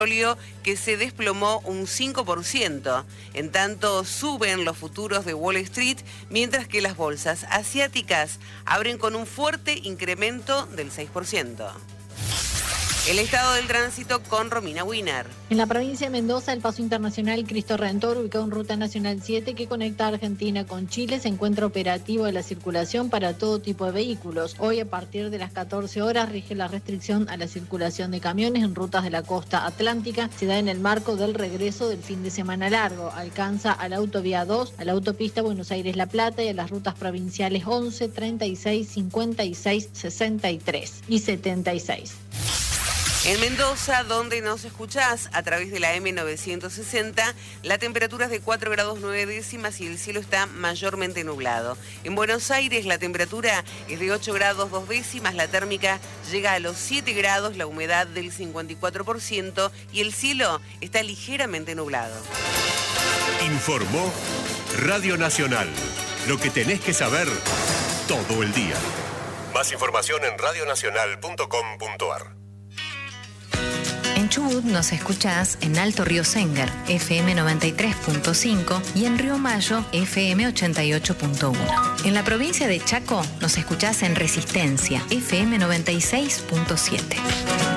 que se desplomó un 5%. En tanto, suben los futuros de Wall Street, mientras que las bolsas asiáticas abren con un fuerte incremento del 6%. El estado del tránsito con Romina Wiener. En la provincia de Mendoza, el paso internacional Cristo Redentor, ubicado en Ruta Nacional 7, que conecta a Argentina con Chile, se encuentra operativo de la circulación para todo tipo de vehículos. Hoy, a partir de las 14 horas, rige la restricción a la circulación de camiones en rutas de la costa atlántica. Se da en el marco del regreso del fin de semana largo. Alcanza a la autovía 2, a la autopista Buenos Aires-La Plata y a las rutas provinciales 11, 36, 56, 63 y 76. En Mendoza, donde nos escuchás a través de la M960, la temperatura es de 4 grados 9 décimas y el cielo está mayormente nublado. En Buenos Aires la temperatura es de 8 grados 2 décimas, la térmica llega a los 7 grados, la humedad del 54% y el cielo está ligeramente nublado. Informó Radio Nacional. Lo que tenés que saber todo el día. Más información en radionacional.com.ar. En Chubut nos escuchás en Alto Río Sénger, FM 93.5 y en Río Mayo, FM 88.1. En la provincia de Chaco nos escuchás en Resistencia, FM 96.7.